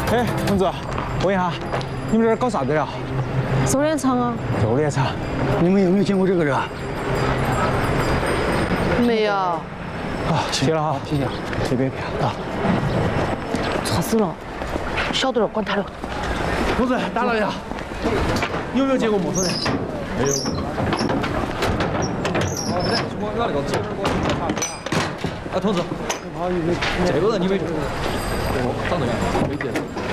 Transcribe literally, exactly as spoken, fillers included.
哎，同志，问一下，你们这儿搞啥子呀？ 周连昌啊。 周连昌， 你们有没有见过这个人啊？ 没有。 啊，谢了哈，谢谢，随便骗啊。 错死了，晓得了，管他了。 同志，打扰一下，有没有见过陌生人？没有。我那个走。啊，同志，这个人你没？长这样，没见。